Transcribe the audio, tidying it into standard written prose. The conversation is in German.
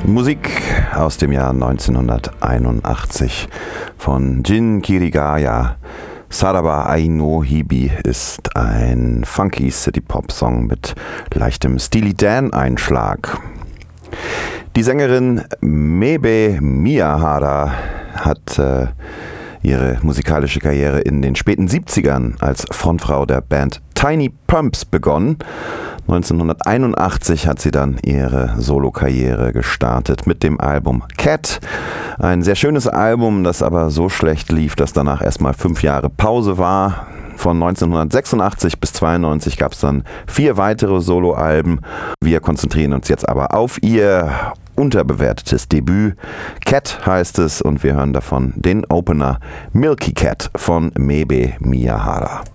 Musik aus dem Jahr 1981 von Jin Kirigaya. Saraba Ai no Hibi ist ein funky City-Pop-Song mit leichtem Steely Dan-Einschlag. Die Sängerin Mebe Miyahara hat ihre musikalische Karriere in den späten 70ern als Frontfrau der Band Tiny Pumps begonnen. 1981 hat sie dann ihre Solokarriere gestartet mit dem Album Cat. Ein sehr schönes Album, das aber so schlecht lief, dass danach erstmal 5 Jahre Pause war. Von 1986 bis 1992 gab es dann 4 weitere Soloalben. Wir konzentrieren uns jetzt aber auf ihr unterbewertetes Debüt. Cat heißt es und wir hören davon den Opener Milky Cat von Mebe Miyahara.